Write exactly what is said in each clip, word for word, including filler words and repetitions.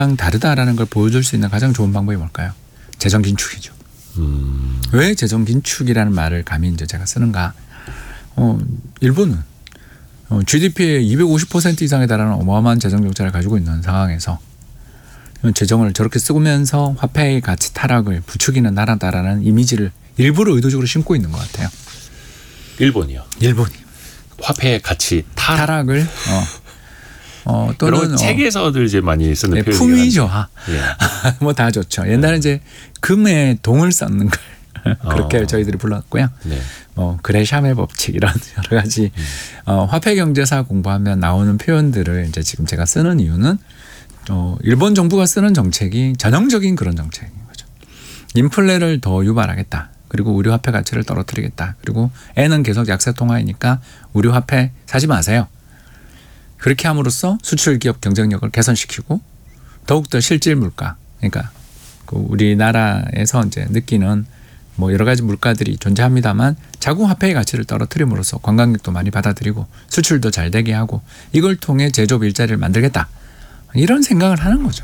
다르다라는 걸 보여줄 수 있는 가장 좋은 방법이 뭘까요? 재정 긴축이죠. 음. 왜 재정 긴축이라는 말을 감히 이제 제가 쓰는가? 어, 일본은 어, 지디피의 이백오십 퍼센트 이상에 달하는 어마어마한 재정 적자를 가지고 있는 상황에서 재정을 저렇게 쓰면서 화폐의 가치 타락을 부추기는 나라다라는 이미지를 일부러 의도적으로 심고 있는 것 같아요. 일본이요. 일본이 화폐의 가치 타락. 타락을 어, 어, 또는 책에서들 이제 많이 쓰는 네, 표현이 품위 저하. 예. 뭐 다 좋죠. 옛날에 이제 금에 동을 쌓는 걸 그렇게 어. 저희들이 불렀고요. 네. 뭐 그레샴의 법칙 이런 여러 가지 음. 어, 화폐 경제사 공부하면 나오는 표현들을 이제 지금 제가 쓰는 이유는 어, 일본 정부가 쓰는 정책이 전형적인 그런 정책인 거죠. 인플레를 더 유발하겠다. 그리고 우리 화폐 가치를 떨어뜨리겠다. 그리고 N은 계속 약세 통화이니까 우리 화폐 사지 마세요. 그렇게 함으로써 수출 기업 경쟁력을 개선시키고 더욱더 실질 물가, 그러니까 그 우리나라에서 이제 느끼는 뭐 여러 가지 물가들이 존재합니다만 자국 화폐의 가치를 떨어뜨림으로써 관광객도 많이 받아들이고 수출도 잘 되게 하고 이걸 통해 제조업 일자리를 만들겠다. 이런 생각을 하는 거죠.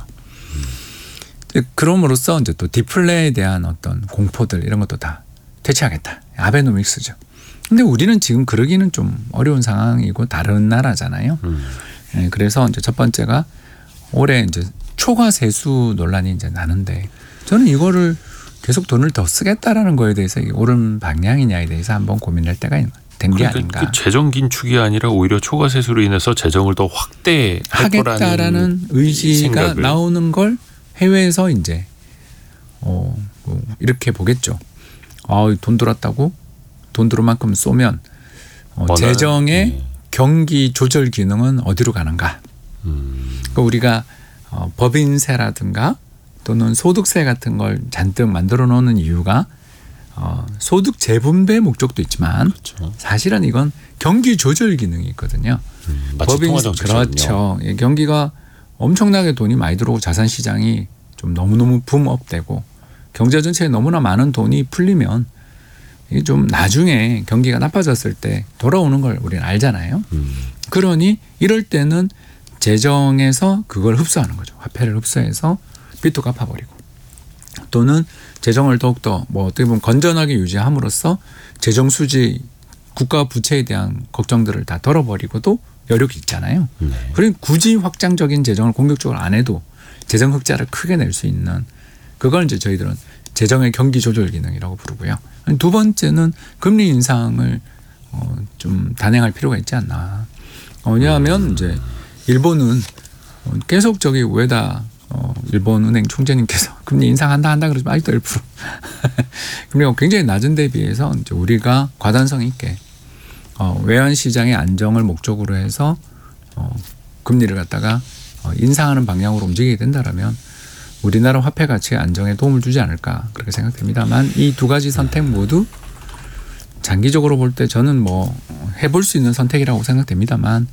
그럼으로써 이제 또 디플레에 대한 어떤 공포들 이런 것도 다 퇴치하겠다. 아베노믹스죠. 근데 우리는 지금 그러기는 좀 어려운 상황이고 다른 나라잖아요. 음. 네, 그래서 이제 첫 번째가 올해 이제 초과 세수 논란이 이제 나는데 저는 이거를 계속 돈을 더 쓰겠다라는 거에 대해서 이게 옳은 방향이냐에 대해서 한번 고민할 때가 된 게 그러니까 아닌가. 그 재정 긴축이 아니라 오히려 초과 세수로 인해서 재정을 더 확대할 하겠다라는 의지가 생각을. 나오는 걸 해외에서 이제 어, 뭐 이렇게 보겠죠. 아, 돈 들었다고 돈 들은 만큼 쏘면 어, 재정의 네. 경기 조절 기능은 어디로 가는가? 음. 그러니까 우리가 어, 법인세라든가 또는 소득세 같은 걸 잔뜩 만들어 놓는 이유가 어, 소득 재분배 목적도 있지만 그렇죠. 사실은 이건 경기 조절 기능이 있거든요. 음, 마치 통화정책이군요. 그렇죠. 예, 경기가 엄청나게 돈이 많이 들어오고 자산 시장이 좀 너무너무 붐업되고 경제 전체에 너무나 많은 돈이 풀리면 이게 좀 나중에 경기가 나빠졌을 때 돌아오는 걸 우리는 알잖아요. 음. 그러니 이럴 때는 재정에서 그걸 흡수하는 거죠. 화폐를 흡수해서 빚도 갚아버리고 또는 재정을 더욱더 뭐 어떻게 보면 건전하게 유지함으로써 재정 수지 국가 부채에 대한 걱정들을 다 덜어버리고도 여력이 있잖아요. 네. 그러니 굳이 확장적인 재정을 공격적으로 안 해도 재정 흑자를 크게 낼 수 있는 그걸 이제 저희들은 재정의 경기 조절 기능이라고 부르고요. 두 번째는 금리 인상을 어 좀 단행할 필요가 있지 않나. 어 왜냐하면 이제 일본은 계속 저기 우에다 어 일본은행 총재님께서 금리 인상한다 한다 그러지만 아직도 일 퍼센트 금리가 굉장히 낮은 데 비해서 이제 우리가 과단성 있게 어 외환 시장의 안정을 목적으로 해서 어 금리를 갖다가 어 인상하는 방향으로 움직이게 된다라면 우리나라 화폐 가치의 안정에 도움을 주지 않을까 그렇게 생각됩니다만 이 두 가지 선택 모두 장기적으로 볼 때 저는 뭐 해볼 수 있는 선택이라고 생각됩니다만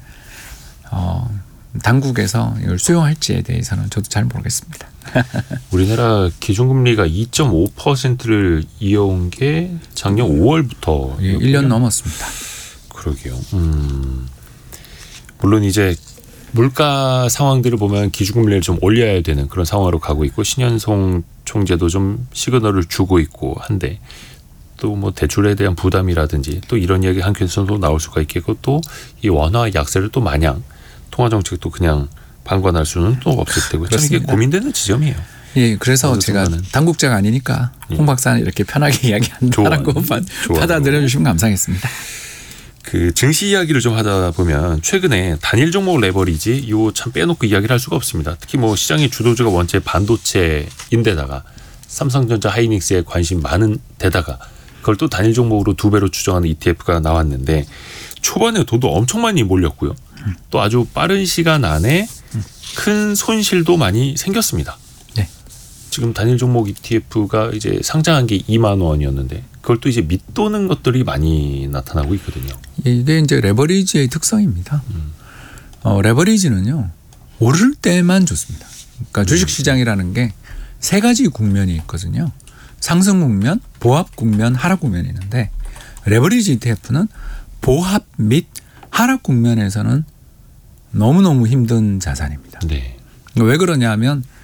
어 당국에서 이걸 수용할지에 대해서는 저도 잘 모르겠습니다. 우리나라 기준금리가 이 점 오 퍼센트를 이어온 게 작년 오월부터 예, 일 년 넘었습니다. 그러게요. 음, 물론 이제 물가 상황들을 보면 기준금리를 좀 올려야 되는 그런 상황으로 가고 있고 신현송 총재도 좀 시그널을 주고 있고 한데 또 뭐 대출에 대한 부담이라든지 또 이런 이야기 한켠에서도 나올 수가 있겠고 또 이 원화 약세를 또 마냥 통화 정책도 그냥 방관할 수는 또 없을 테고 저는 이게 고민되는 지점이에요. 예, 그래서 제가 순간은. 당국자가 아니니까 예. 홍 박사는 이렇게 편하게 이야기한다라고 받아들여 주시면 감사하겠습니다. 그 증시 이야기를 좀 하다 보면 최근에 단일 종목 레버리지 이거 참 빼놓고 이야기를 할 수가 없습니다. 특히 뭐 시장의 주도주가 원체 반도체인데다가 삼성전자 하이닉스에 관심 많은 데다가 그걸 또 단일 종목으로 두 배로 추정하는 이티에프가 나왔는데 초반에 돈도 엄청 많이 몰렸고요. 또 아주 빠른 시간 안에 큰 손실도 많이 생겼습니다. 네. 지금 단일 종목 이티에프가 이제 상장한 게 이만 원이었는데 그걸 또 이제 밑도는 것들이 많이 나타나고 있거든요. 이게 이제 레버리지의 특성입니다. 음. 어, 레버리지는요 오를 때만 좋습니다. 그러니까 주식시장이라는 게 세 가지 국면이 있거든요. 상승 국면, 보합 국면, 하락 국면이 있는데 레버리지 이티에프는 보합 및 하락 국면에서는 너무너무 힘든 자산입니다. 네. 왜 그러냐면